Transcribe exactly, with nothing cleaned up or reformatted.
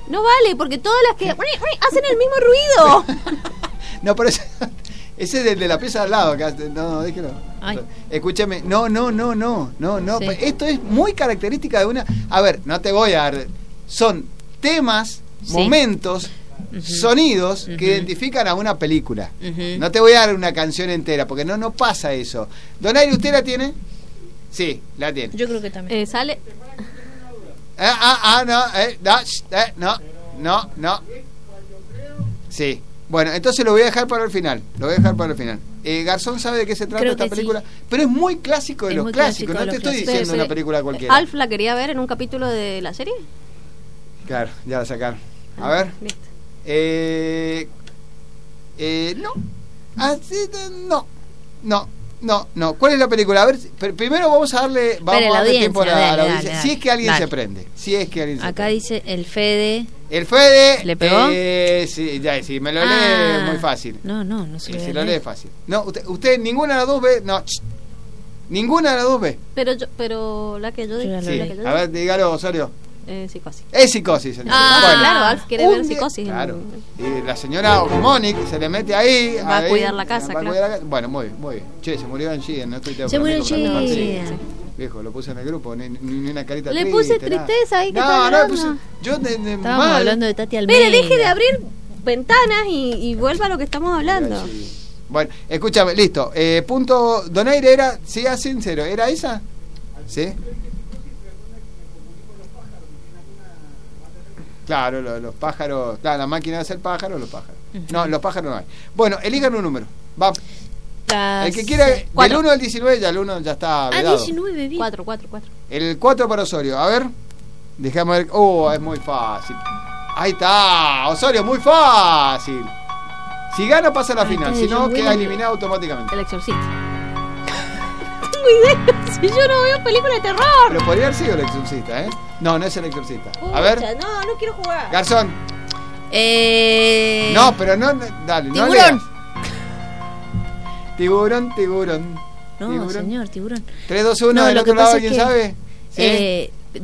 No vale, porque todas las que hacen el mismo ruido. No, pero ese, ese es el de la pieza al lado. Acá. No, no, déjelo. Ay. Escúchame. No, no, no, no, no, no. Sí. Esto es muy característica de una. A ver, no te voy a dar. Son temas, Sí. momentos, Uh-huh. sonidos Uh-huh. que identifican a una película. Uh-huh. No te voy a dar una canción entera, porque no, no pasa eso. Donaire, ¿usted la tiene? Sí, la tiene. Yo creo que también. Eh, sale. Ah, ah, ah, no, eh, no, sh, eh, no, no, no. Sí. Bueno, entonces lo voy a dejar para el final. Lo voy a dejar para el final. Eh, Garzón sabe de qué se trata Creo esta que película, sí. pero es muy clásico de Es los muy clásicos. clásico No de te los estoy clásicos. diciendo Pero, una película cualquiera. Alf la quería ver en un capítulo de la serie. Claro, ya la sacaron. A ver. Listo. Eh, eh, no. Ah, sí, no. No. No, no. ¿Cuál es la película? A ver, pr- primero vamos a darle, vamos Espere, a la darle tiempo a la, audiencia, a la dale, audiencia. dale, Si es que alguien dale. se prende. Si es que alguien se Acá prende. dice el Fede. El Fede. ¿Le pegó? Eh, sí, ya, sí, me lo Ah. lee muy fácil. No, no, no se Sí, lo si voy a lo leer. lee fácil. No, usted, usted ninguna de las dos ve. No, ch, ninguna de las dos ve. Pero yo, pero la que yo Yo ya dije. lo Sí. La que yo A ver, dígalo, Osorio. Eh, psicosis. Es psicosis. señor. Ah, Bueno, claro, Alf quiere un ver día- psicosis. en- Claro. Y la señora Mónica se le mete ahí. Va a ahí, cuidar la casa, va a claro. cuidar la casa. Bueno, muy bien, muy bien. Che, se murió en G, no estoy Se murió en Sí. G. Viejo, lo puse en el grupo, ni, ni, ni una carita Le triste, puse nada. tristeza ahí, ¿qué No, tal, no, le llorando? puse. Yo de, de Estábamos mal. hablando de Tati Almeida. Espere, deje de abrir ventanas y, y vuelva a lo que estamos hablando. Sí. Bueno, escúchame, listo. Eh, punto. Donaire era, sea sincero, ¿era esa? ¿Sí? Claro, lo- los pájaros. Claro, la máquina de hacer pájaros, los pájaros. No, los pájaros no hay. Bueno, elijan un número. Va. Las- El que quiera, del Cuatro. uno al diecinueve, ya el uno ya está Ah, vedado. diecinueve, bien. Cuatro, cuatro, cuatro. El cuatro para Osorio, a ver. Déjame ver. Oh, es muy fácil. Ahí está, Osorio, muy fácil. Si gana, pasa a la Ahí final. está, Si no, John queda Williams. eliminado automáticamente. El exorcista. No tengo idea. Si yo no veo películas de terror. Pero podría haber sido el exorcista, ¿eh? No, no es el exorcista. A ver, Pucha, No, no quiero jugar. Garzón. Eh... No, pero no, no- dale, no Tiburón. leas. Tiburón, tiburón. No, tiburón. señor, tiburón. tres, dos, uno, No, del lo otro que lado, pasa ¿alguien es que, sabe? ¿Sí? Eh,